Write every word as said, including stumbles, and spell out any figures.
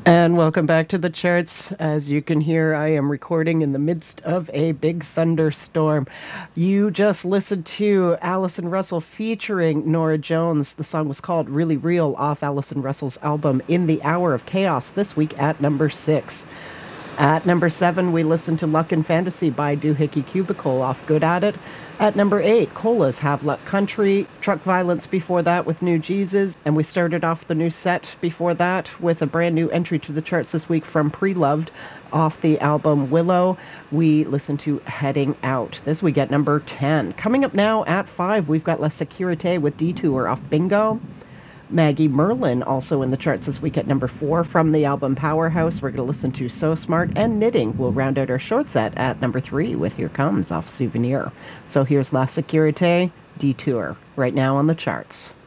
And welcome back to the charts. As you can hear, I am recording in the midst of a big thunderstorm. You just listened to Allison Russell featuring Norah Jones. The song was called Really Real off Allison Russell's album In the Hour of Chaos, this week at number six. At number seven, we listened to Luck and Fantasy by Doohickey Cubicle off Good At It. At number eight, Cola's Have Luck Country, Truck Violence before that with New Jesus, and we started off the new set before that with a brand new entry to the charts this week from Preloved off the album Willow. We listened to Heading Out. This week at number ten. Coming up now at five, we've got La Sécurité with Detour off Bingo. Maggie Merlin also in the charts this week at number four from the album Powerhouse. We're going to listen to So Smart, and Knitting will round out our short set at number three with Here Comes off Souvenir. So here's La Sécurité, Detour, right now on the charts.